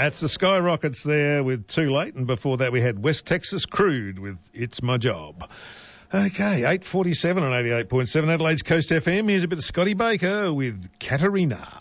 That's the Skyrockets there with Too Late, and before that we had West Texas Crude with It's My Job. Okay, 8:47 on 88.7 Adelaide's Coast FM. Here's a bit of Scotty Baker with Katarina.